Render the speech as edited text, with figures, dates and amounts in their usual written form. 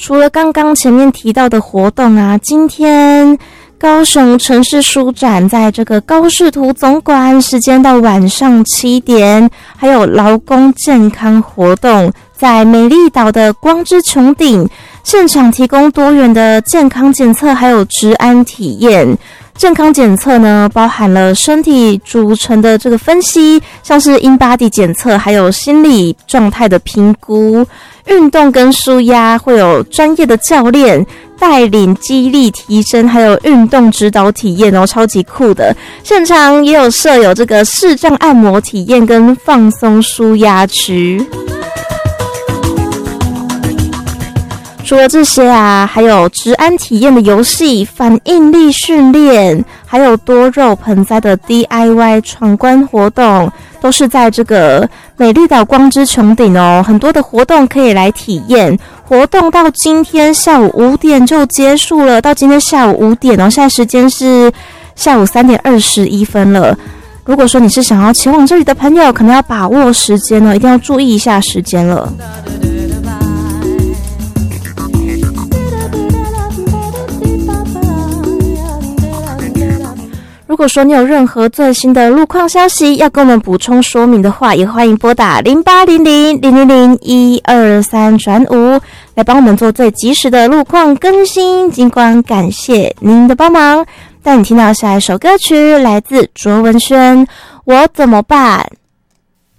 除了刚刚前面提到的活动啊，今天高雄城市书展在这个高视图总馆，时间到晚上7点，还有劳工健康活动，在美丽岛的光之穹顶现场提供多元的健康检测，还有职安体验。健康检测呢，包含了身体组成的这个分析，像是 InBody 检测，还有心理状态的评估。运动跟舒压会有专业的教练带领肌力提升，还有运动指导体验哦，超级酷的。现场也有设有这个视障按摩体验跟放松舒压区。除了这些啊，还有职安体验的游戏、反应力训练，还有多肉盆栽的 DIY 闯关活动，都是在这个美丽岛光之穹顶哦，很多的活动可以来体验。活动到今天下午5点就结束了，到今天下午5点哦，现在时间是下午3点21分了。如果说你是想要前往这里的朋友，可能要把握时间哦，一定要注意一下时间了。如果说你有任何最新的路况消息要跟我们补充说明的话，也欢迎拨打0800-000-123-5来帮我们做最及时的路况更新。尽管感谢您的帮忙，带你听到下一首歌曲，来自卓文萱，我怎么办？